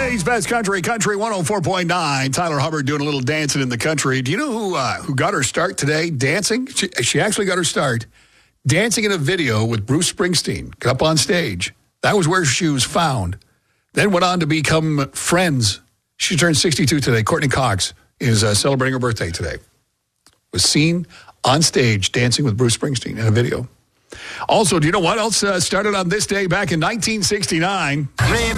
Today's best country 104.9. Tyler Hubbard doing a little dancing in the country. Do you know who got her start today dancing? She actually got her start dancing in a video with Bruce Springsteen up on stage. That was where she was found. Then went on to become friends. She turned 62 today. Courtney Cox is celebrating her birthday today. Was seen on stage dancing with Bruce Springsteen in a video. Also, do you know what else started on this day back in 1969?